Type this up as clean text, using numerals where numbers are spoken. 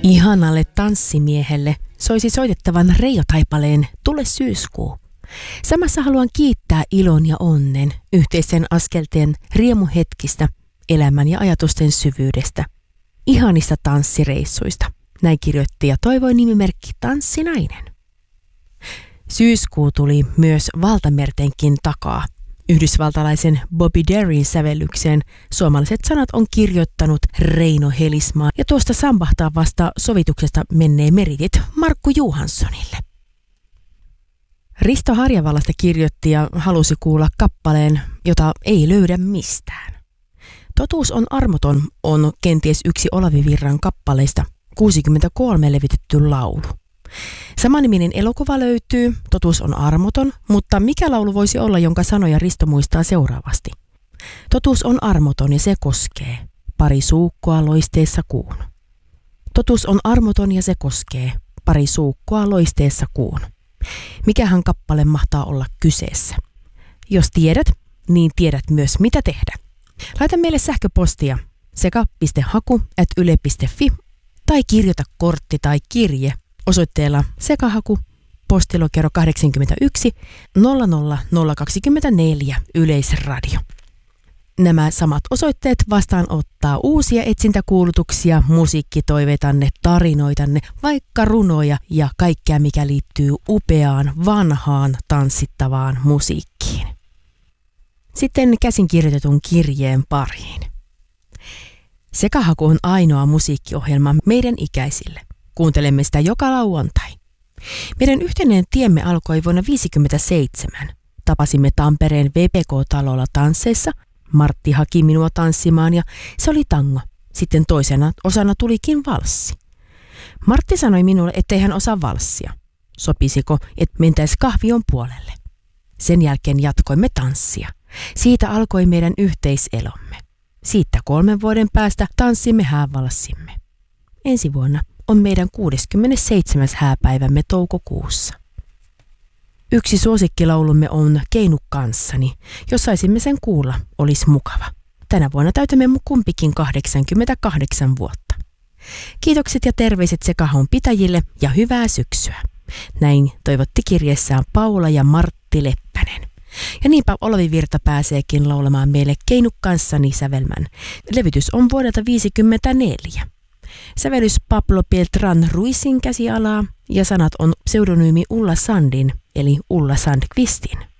Ihanalle tanssimiehelle soisi soitettavan Reijo Taipaleen Tule syyskuu. Samassa haluan kiittää ilon ja onnen, yhteisten askelten riemuhetkistä, elämän ja ajatusten syvyydestä, ihanista tanssireissuista. Näin kirjoitti ja toivoi nimimerkki Tanssinainen. Syyskuu tuli myös valtamertenkin takaa. Yhdysvaltalaisen Bobby Darin sävellykseen suomalaiset sanat on kirjoittanut Reino Helismaa ja tuosta sampahtaa vasta sovituksesta menneen meritit Markku Johanssonille. Risto Harjavallasta kirjoitti ja halusi kuulla kappaleen, jota ei löydä mistään. Totuus on armoton on kenties yksi Olavi Virran kappaleista, 63 levitetty laulu. Samaniminen elokuva löytyy, Totuus on armoton, mutta mikä laulu voisi olla, jonka sanoja Risto muistaa seuraavasti? Totuus on armoton ja se koskee, pari suukkoa loisteessa kuun. Totuus on armoton ja se koskee, pari suukkoa loisteessa kuun. Mikähän kappale mahtaa olla kyseessä? Jos tiedät, niin tiedät myös mitä tehdä. Laita meille sähköpostia seka.haku@yle.fi tai kirjoita kortti tai kirje osoitteella sekahaku, postilokero 81 00024 Yleisradio. Nämä samat osoitteet vastaanottaa uusia etsintäkuulutuksia, musiikkitoiveitanne, tarinoitanne, vaikka runoja ja kaikkea mikä liittyy upeaan, vanhaan, tanssittavaan musiikkiin. Sitten käsin kirjoitetun kirjeen pariin. Sekahaku on ainoa musiikkiohjelma meidän ikäisille. Kuuntelemme sitä joka lauantai. Meidän yhteinen tiemme alkoi vuonna 1957. Tapasimme Tampereen VPK-talolla tansseissa. Martti haki minua tanssimaan ja se oli tango. Sitten toisena osana tulikin valssi. Martti sanoi minulle, ettei hän osaa valssia. Sopisiko, että mentäisi kahvion puolelle. Sen jälkeen jatkoimme tanssia. Siitä alkoi meidän yhteiselomme. Siitä 3 vuoden päästä tanssimme häävalssimme. Ensi vuonna on meidän 67. hääpäivämme toukokuussa. Yksi suosikkilaulumme on Keinu kanssani. Jos saisimme sen kuulla, olisi mukava. Tänä vuonna täytämme kumpikin 88 vuotta. Kiitokset ja terveiset Sekahon pitäjille ja hyvää syksyä. Näin toivotti kirjeessään Paula ja Martti Leppänen. Ja niinpä Olavi Virta pääseekin laulamaan meille Keinu kanssani sävelmän. Levytys on vuodelta 1954. Sävellys Pablo Beltran Ruizin käsialaa ja sanat on pseudonyymi Ulla Sandin eli Ulla Sandqvistin.